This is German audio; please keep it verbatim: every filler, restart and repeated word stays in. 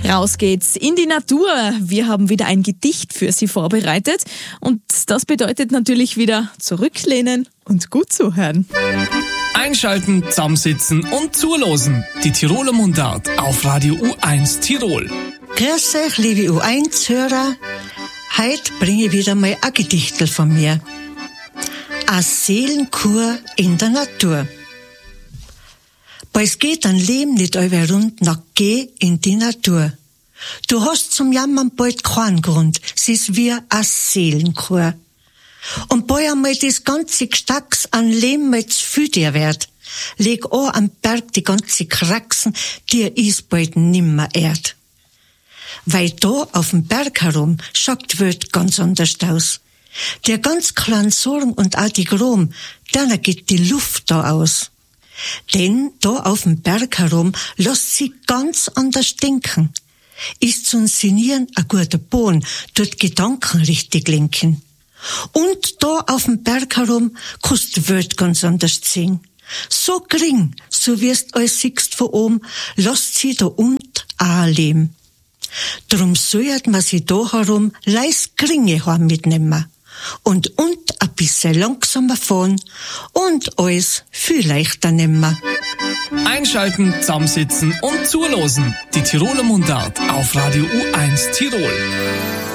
Raus geht's in die Natur. Wir haben wieder ein Gedicht für Sie vorbereitet. Und das bedeutet natürlich wieder zurücklehnen und gut zuhören. Einschalten, zusammensitzen und zulosen. Die Tiroler Mundart auf Radio U eins Tirol. Grüß euch, liebe U eins Hörer. Heute bringe ich wieder mal ein Gedichtel von mir. A Seelenkur in der Natur. Bei's geht ein Leben nicht über rund, nach geh in die Natur. Du hast zum Jammern bald keinen Grund, es ist wie a Seelenkur. Und bald einmal das ganze Gestacks an Leben mal zu viel dir wird, leg an am Berg die ganze Kraxen, dir is bald nimmer erd. Weil da auf dem Berg herum schaut die Welt ganz anders aus. Der ganz kleinen Sorgen und auch die Grom, dann geht die Luft da aus. Denn da auf dem Berg herum lässt sie ganz anders denken. Ist zum Sinnieren a guter Boden, dort Gedanken richtig lenken. Und da auf dem Berg herum kannst die Welt ganz anders sehen. So gering, so wirst alles siehst von oben, lässt sie da und a leben. Drum sollt man sie da herum leis geringe heim mitnehmen. Und und a bisschen langsamer fahren und alles viel leichter nehmen. Einschalten, zusammensitzen und zulosen. Die Tiroler Mundart auf Radio U eins Tirol.